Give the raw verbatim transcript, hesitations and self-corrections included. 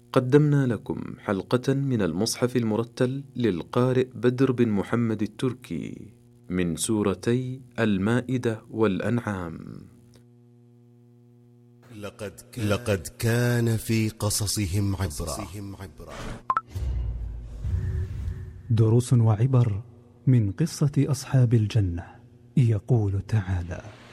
قدمنا لكم حلقة من المصحف المرتل للقارئ بدر بن محمد التركي من سورتي المائدة والأنعام. لقد كان, لقد كان في قصصهم عبرة. دروس وعبر من قصة أصحاب الجنة. يقول تعالى: